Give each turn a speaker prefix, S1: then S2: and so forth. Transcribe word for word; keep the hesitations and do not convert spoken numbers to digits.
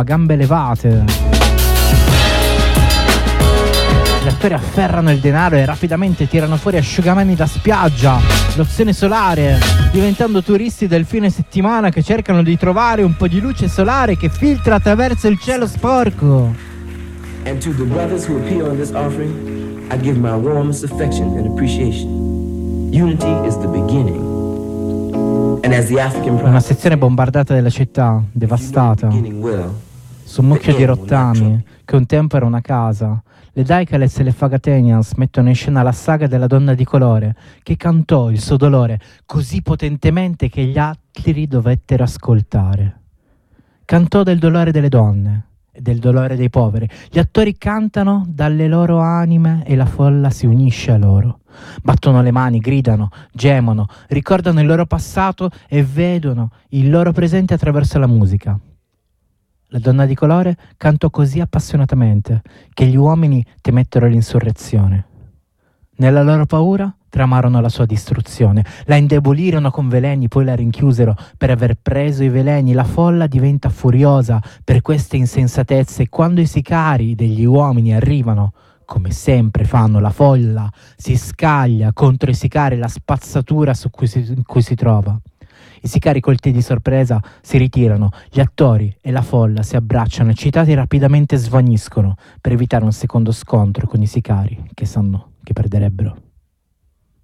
S1: a gambe levate. Gli attori afferrano il denaro e rapidamente tirano fuori asciugamani da spiaggia, lozione solare, diventando turisti del fine settimana che cercano di trovare un po' di luce solare che filtra attraverso il cielo sporco.
S2: And to the brothers who appear on this offering, I give my warmest affection and appreciation. Unity is the beginning. And as the African
S1: Una sezione bombardata della città, devastata, su un mucchio di rottami, che un tempo era una casa. Le Daikales e le Fagatenians mettono in scena la saga della donna di colore, che cantò il suo dolore così potentemente che gli altri dovettero ascoltare. Cantò del dolore delle donne e del dolore dei poveri. Gli attori cantano dalle loro anime e la folla si unisce a loro. Battono le mani, gridano, gemono, ricordano il loro passato e vedono il loro presente attraverso la musica. La donna di colore cantò così appassionatamente che gli uomini temettero l'insurrezione. Nella loro paura tramarono la sua distruzione, la indebolirono con veleni, poi la rinchiusero per aver preso i veleni. La folla diventa furiosa per queste insensatezze e quando i sicari degli uomini arrivano, come sempre fanno, la folla si scaglia contro i sicari, la spazzatura su cui si, in cui si trova. I sicari colti di sorpresa si ritirano, gli attori e la folla si abbracciano, eccitati rapidamente svaniscono per evitare un secondo scontro con i sicari che sanno che perderebbero.